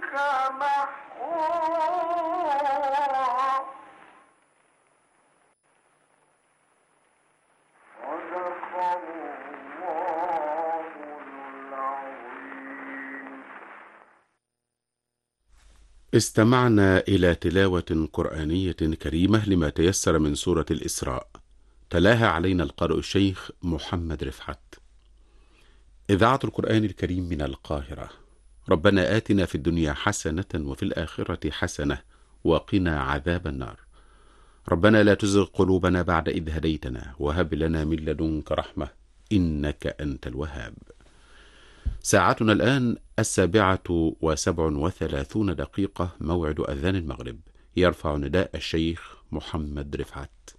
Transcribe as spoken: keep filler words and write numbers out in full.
استمعنا إلى تلاوة قرآنية كريمة لما تيسر من سورة الإسراء، تلاها علينا القارئ الشيخ محمد رفعت. إذاعة القرآن الكريم من القاهرة. ربنا آتنا في الدنيا حسنة وفي الآخرة حسنة وقنا عذاب النار. ربنا لا تزغ قلوبنا بعد إذ هديتنا وهب لنا من لدنك رحمة إنك أنت الوهاب. ساعتنا الآن السابعة وسبع وثلاثون دقيقة، موعد أذان المغرب. يرفع نداء الشيخ محمد رفعت.